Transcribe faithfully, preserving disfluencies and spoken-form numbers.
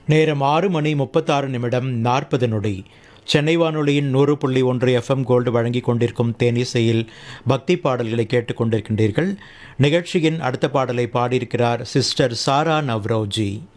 நேரம் ஆறு மணி முப்பத்தாறு நிமிடம் நாற்பது நொடி. சென்னை வானொலியின் நூறு புள்ளி ஒன்று எஃப்எம் கோல்டு வழங்கி கொண்டிருக்கும் தேனிசையில் பக்தி பாடல்களை கேட்டுக்கொண்டிருக்கின்றீர்கள். நிகழ்ச்சியின் அடுத்த பாடலை பாடியிருக்கிறார் சிஸ்டர் சாரா நவ்ரோஜி.